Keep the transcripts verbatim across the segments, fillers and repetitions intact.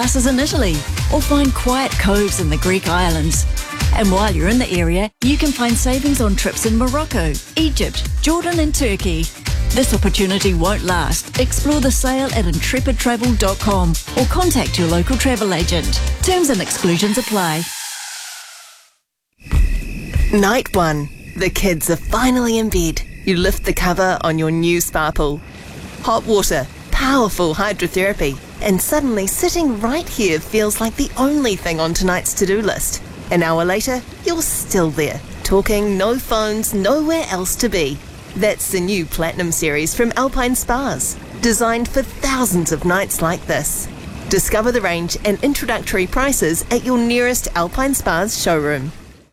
classes in Italy or find quiet coves in the Greek islands. And while you're in the area, you can find savings on trips in Morocco, Egypt, Jordan and Turkey. This opportunity won't last. Explore the sale at intrepid travel dot com or contact your local travel agent. Terms and exclusions apply. Night one. The kids are finally in bed. You lift the cover on your new spa pool. Hot water, powerful hydrotherapy, and suddenly sitting right here feels like the only thing on tonight's to-do list. An hour later, you're still there, talking, no phones, nowhere else to be. That's the new Platinum Series from Alpine Spas, designed for thousands of nights like this. Discover the range and introductory prices at your nearest Alpine Spas showroom.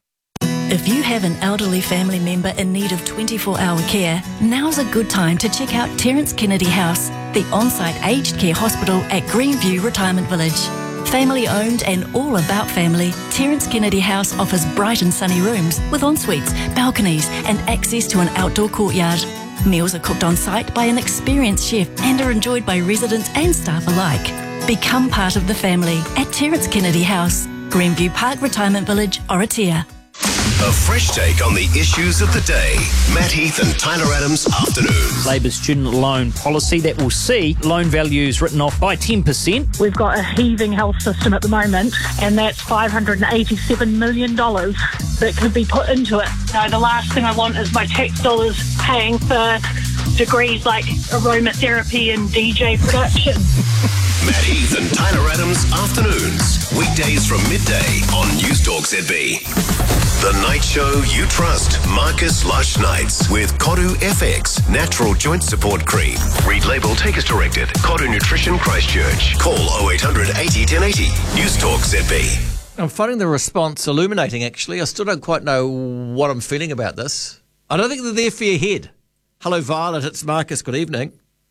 If you have an elderly family member in need of twenty-four hour care, now's a good time to check out Terence Kennedy House, the on-site aged care hospital at Greenview Retirement Village. Family owned and all about family, Terence Kennedy House offers bright and sunny rooms with en-suites, balconies and access to an outdoor courtyard. Meals are cooked on site by an experienced chef and are enjoyed by residents and staff alike. Become part of the family at Terence Kennedy House, Greenview Park Retirement Village, Oratia. A fresh take on the issues of the day. Matt Heath and Tyler Adams Afternoons. Labour's student loan policy that will see loan values written off by ten percent. We've got a heaving health system at the moment, and that's five hundred eighty-seven million dollars that could be put into it. You know, the last thing I want is my tax dollars paying for degrees like aromatherapy and D J production. Matt Heath and Tyler Adams Afternoons. Weekdays from midday on Newstalk Z B. The night show you trust. Marcus Lush Nights with Kodu F X Natural Joint Support Cream. Read label, take as directed. Kodu Nutrition Christchurch. Call oh eight hundred eighty ten eighty. Newstalk Z B. I'm finding the response illuminating, actually. I still don't quite know what I'm feeling about this. I don't think they're there for your head. Hello, Violet. It's Marcus. Good evening.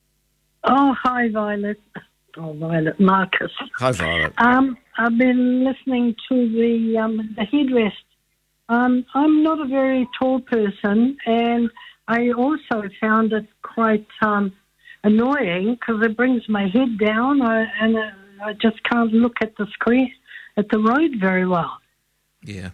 Oh, hi, Violet. Oh, Violet, Marcus. Hi, Violet. Um, I've been listening to the um, the headrest. Um, I'm not a very tall person, and I also found it quite um, annoying because it brings my head down, I, and uh, I just can't look at the screen, at the road very well. Yeah.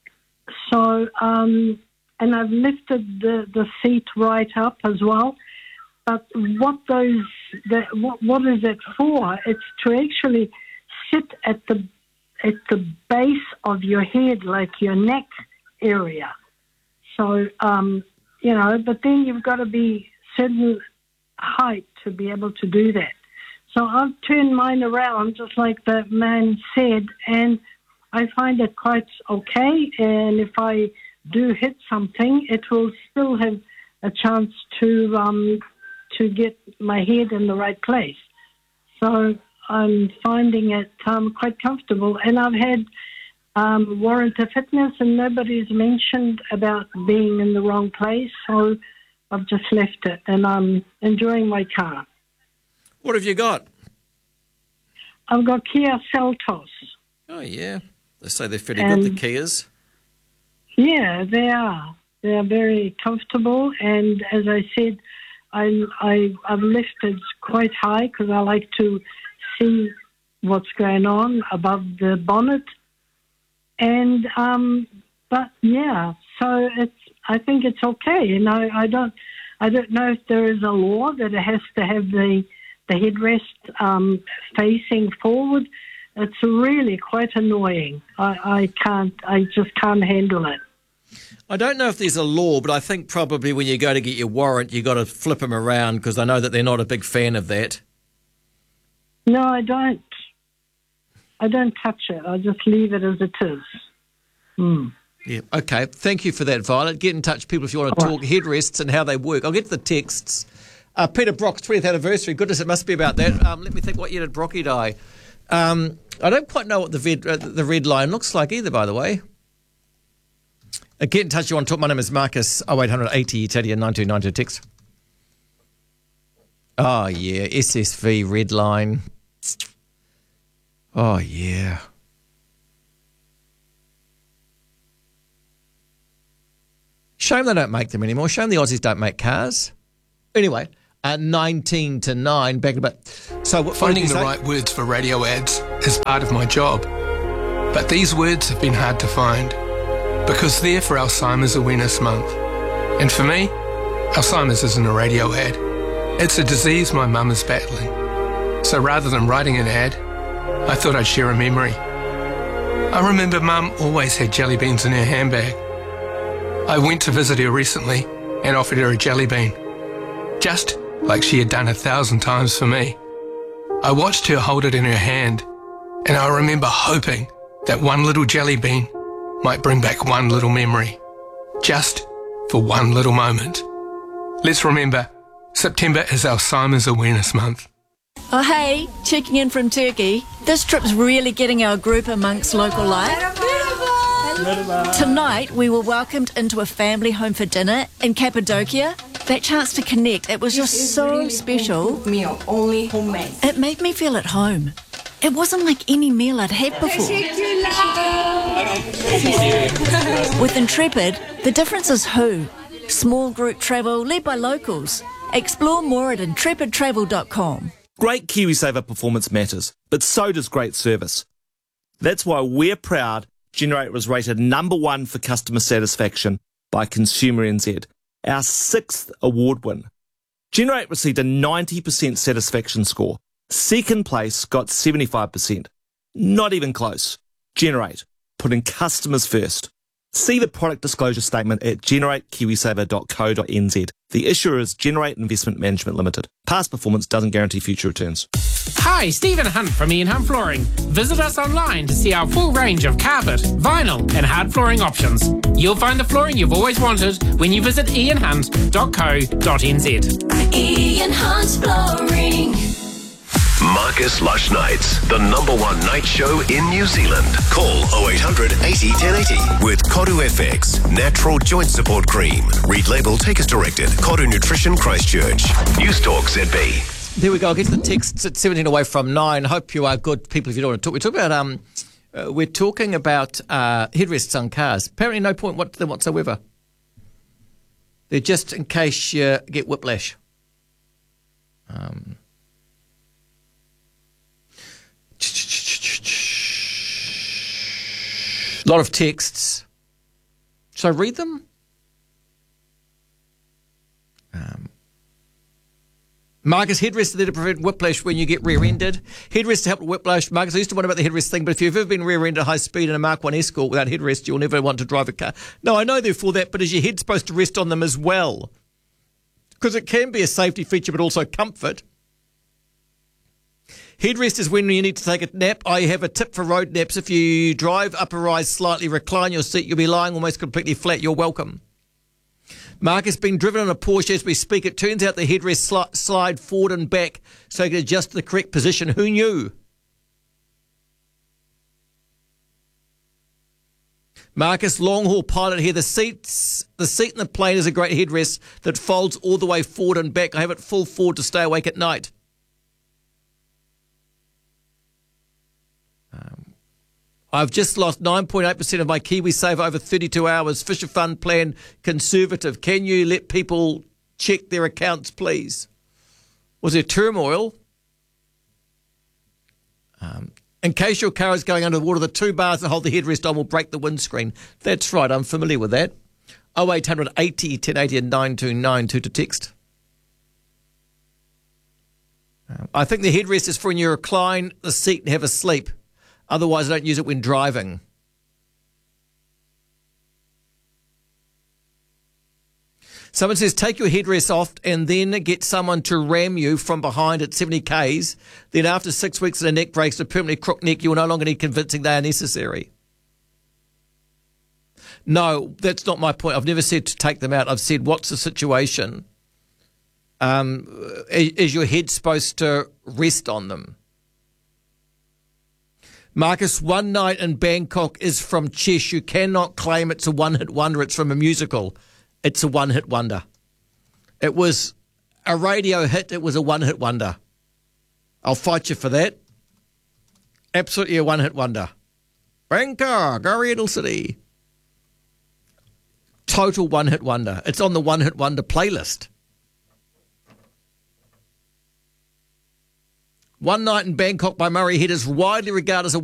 So, um, and I've lifted the, the seat right up as well. But what those, the, what, what is it for? It's to actually sit at the at the base of your head, like your neck area. So, um, you know, but then you've got to be certain height to be able to do that. So I've turned mine around, just like the man said, and I find it quite okay. And if I do hit something, it will still have a chance to um, to get my head in the right place. So I'm finding it um, quite comfortable. And I've had um, warrant of fitness, and nobody's mentioned about being in the wrong place. So I've just left it, and I'm enjoying my car. What have you got? I've got Kia Seltos. Oh, yeah. They say they're pretty And- good, the Kias. Yeah, they are. They are very comfortable, and as I said, I, I, I've lifted quite high because I like to see what's going on above the bonnet. And um, but yeah, so it's. I think it's okay. You know, I don't. I don't know if there is a law that it has to have the the headrest um, facing forward. It's really quite annoying. I, I can't. I just can't handle it. I don't know if there's a law, but I think probably when you go to get your warrant, you got to flip them around because I know that they're not a big fan of that. No, I don't. I don't touch it. I just leave it as it is. Mm. Yeah. Okay. Thank you for that, Violet. Get in touch, people, if you want to All talk right. headrests and how they work. I'll get to the texts. Uh, Peter Brock's twentieth anniversary. Goodness, it must be about that. Um, let me think. What year did Brocky die? Um, I don't quite know what the, vid, uh, the red line looks like either, by the way. Uh, get in touch. You want to talk? My name is Marcus. oh eight hundred eighty, Teddy, nine two nine two text. Oh, yeah. S S V red line. Oh, yeah. Shame they don't make them anymore. Shame the Aussies don't make cars. Anyway, uh, nineteen to nine. Back about. So what, Finding what the say? right words for radio ads is part of my job. But these words have been hard to find because they're for Alzheimer's Awareness Month. And for me, Alzheimer's isn't a radio ad. It's a disease my mum is battling. So rather than writing an ad, I thought I'd share a memory. I remember Mum always had jelly beans in her handbag. I went to visit her recently and offered her a jelly bean, just like she had done a thousand times for me. I watched her hold it in her hand, and I remember hoping that one little jelly bean might bring back one little memory, just for one little moment. Let's remember, September is Alzheimer's Awareness Month. Oh, hey, checking in from Turkey. This trip's really getting our group amongst local life. Tonight, we were welcomed into a family home for dinner in Cappadocia. That chance to connect, it was just so special. Meal, only homemade. It made me feel at home. It wasn't like any meal I'd had before. With Intrepid, the difference is who. Small group travel led by locals. Explore more at intrepid travel dot com. Great KiwiSaver performance matters, but so does great service. That's why we're proud Generate was rated number one for customer satisfaction by Consumer N Z, our sixth award win. Generate received a ninety percent satisfaction score. Second place got seventy-five percent. Not even close. Generate, putting customers first. See the product disclosure statement at generate kiwisaver dot co dot n z. The issuer is Generate Investment Management Limited. Past performance doesn't guarantee future returns. Hi, Stephen Hunt from Ian Hunt Flooring. Visit us online to see our full range of carpet, vinyl and hard flooring options. You'll find the flooring you've always wanted when you visit ian hunt dot co dot n z. Ian Hunt Flooring. Marcus Lush Nights, the number one night show in New Zealand. Call oh eight hundred eighty ten eighty with Koru F X, Natural Joint Support Cream. Read label, take as directed. Koru Nutrition Christchurch. News Talk Z B. There we go. I'll get to the texts at seventeen away from nine. Hope you are good people if you don't want to talk. We're talking about, um, uh, we're talking about uh, headrests on cars. Apparently no point what to them whatsoever. They're just in case you get whiplash. Um... A lot of texts. Should I read them? Um, Marcus, headrests are there to prevent whiplash when you get rear-ended. Headrests to help with whiplash. Marcus, I used to wonder about the headrest thing, but if you've ever been rear-ended at high speed in a Mark one Escort without headrest, you'll never want to drive a car. No, I know they're for that, but is your head supposed to rest on them as well? Because it can be a safety feature, but also comfort. Headrest is when you need to take a nap. I have a tip for road naps. If you drive, upper rise slightly, recline your seat, you'll be lying almost completely flat. You're welcome. Mark has been driven on a Porsche as we speak. It turns out the headrest sli- slide forward and back so you can adjust to the correct position. Who knew? Marcus, long-haul pilot here. The seats, the seat in the plane is a great headrest that folds all the way forward and back. I have it full forward to stay awake at night. Um, I've just lost nine point eight percent of my KiwiSaver over thirty-two hours. Fisher Fund plan conservative. Can you let people check their accounts, please? Was there turmoil? Um, in case your car is going under the water, the two bars that hold the headrest on will break the windscreen. That's right, I'm familiar with that. oh eight hundred eighty ten eighty and nine two nine two to text. Um, I think the headrest is for when you recline the seat and have a sleep. Otherwise, I don't use it when driving. Someone says, take your headrest off and then get someone to ram you from behind at seventy kays. Then after six weeks of a neck brace to permanently crook neck, you will no longer need convincing they are necessary. No, that's not my point. I've never said to take them out. I've said, what's the situation? Um, is your head supposed to rest on them? Marcus, One Night in Bangkok is from Chesh. You cannot claim it's a one-hit wonder. It's from a musical. It's a one-hit wonder. It was a radio hit. It was a one-hit wonder. I'll fight you for that. Absolutely a one-hit wonder. Bangkok, Oriental City. Total one-hit wonder. It's on the one-hit wonder playlist. One Night in Bangkok by Murray Head is widely regarded as a